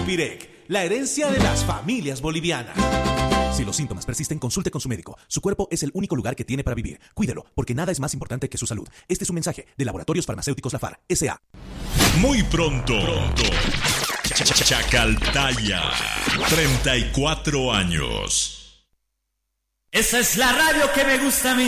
Alpirec, la herencia de las familias bolivianas. Si los síntomas persisten, consulte con su médico. Su cuerpo es el único lugar que tiene para vivir. Cuídelo, porque nada es más importante que su salud. Este es un mensaje de Laboratorios Farmacéuticos Lafar, S.A. Muy pronto. Chacaltaya, 34 años. Esa es la radio que me gusta a mí.